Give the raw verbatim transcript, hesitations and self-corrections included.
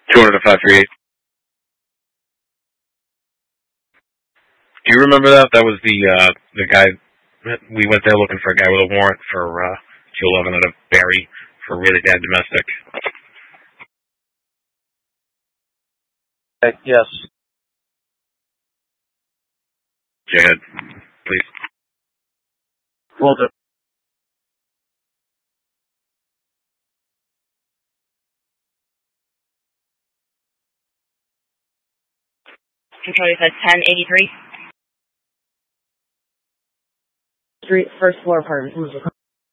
two hundred to five three eight. Do you remember that? That was the uh, the guy. We went there looking for a guy with a warrant for uh, two eleven out of Barry for really bad domestic. Okay, yes. Go ahead, please. Will do. Control, you said ten eighty-three? Street, first floor apartment.